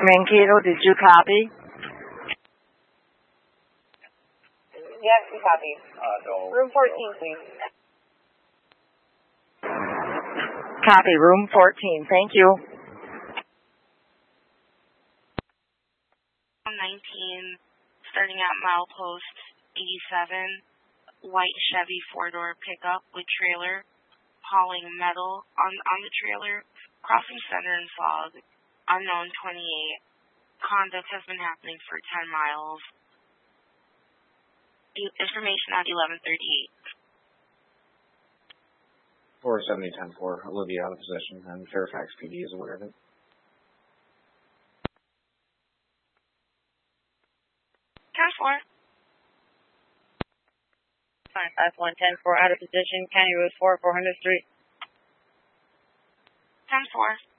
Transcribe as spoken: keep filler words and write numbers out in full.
Mankato, did you copy? Yes, we copy. Uh, no. Room fourteen, please. Copy, room fourteen. Thank you. nineteen, starting at milepost eighty-seven, white Chevy four-door pickup with trailer, hauling metal on on the trailer, crossing center and fog, unknown twenty-eight. Conduct has been happening for ten miles. Information at eleven thirty-eight. four seventy ten four, Olivia out of position, and Fairfax P D is aware of it. ten four. five one ten four out of position, County Road four, four hundred Street. ten four.